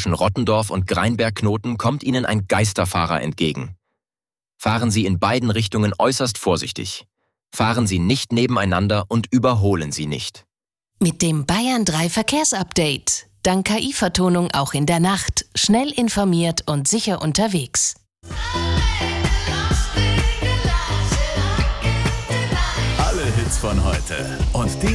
zwischen Rottendorf und Greinberg-Knoten kommt Ihnen ein Geisterfahrer entgegen. Fahren Sie in beiden Richtungen äußerst vorsichtig. Fahren Sie nicht nebeneinander und überholen Sie nicht. Mit dem Bayern 3 Verkehrsupdate. Dank KI-Vertonung auch in der Nacht. Schnell informiert und sicher unterwegs. Alle Hits von heute und die